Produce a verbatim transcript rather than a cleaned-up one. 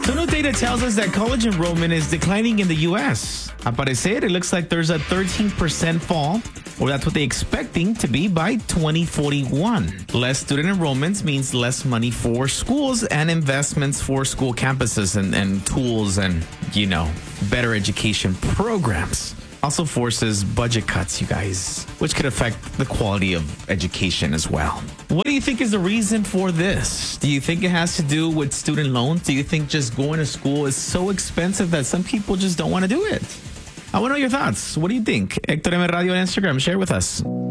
So new data tells us that college enrollment is declining in the U S. Al parecer, it looks like there's a thirteen percent fall, or that's what they're expecting to be by twenty forty-one. Less student enrollments means less money for schools and investments for school campuses and, and tools and, you know, better education programs. Also forces budget cuts, you guys, which could affect the quality of education as well. What do you think is the reason for this? Do you think it has to do with student loans? Do you think just going to school is so expensive that some people just don't want to do it? I want to know your thoughts. What do you think? Hector M. Radio on Instagram. Share with us.